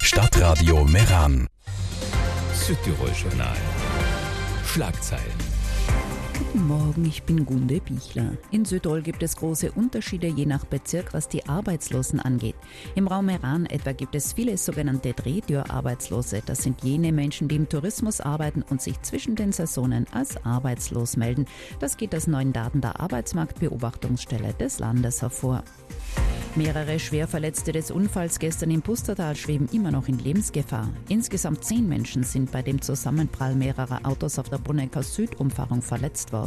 Stadtradio Meran. Südtirol-Journal. Schlagzeilen. Guten Morgen, ich bin Gunde Bichler. In Südtirol gibt es große Unterschiede je nach Bezirk, was die Arbeitslosen angeht. Im Raum Meran etwa gibt es viele sogenannte Drehtür-Arbeitslose. Das sind jene Menschen, die im Tourismus arbeiten und sich zwischen den Saisonen als arbeitslos melden. Das geht aus neuen Daten der Arbeitsmarktbeobachtungsstelle des Landes hervor. Mehrere Schwerverletzte des Unfalls gestern im Pustertal schweben immer noch in Lebensgefahr. Insgesamt 10 Menschen sind bei dem Zusammenprall mehrerer Autos auf der Brunnecker Südumfahrung verletzt worden.